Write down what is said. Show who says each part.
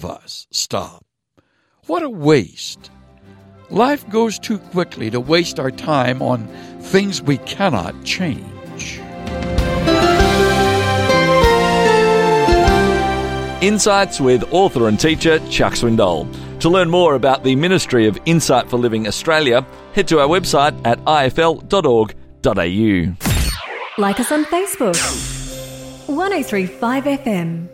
Speaker 1: of us stop. What a waste. Life goes too quickly to waste our time on things we cannot change.
Speaker 2: Insights with author and teacher Chuck Swindoll. To learn more about the Ministry of Insight for Living Australia, head to our website at ifl.org.au.
Speaker 3: Like us on Facebook. 1035 FM.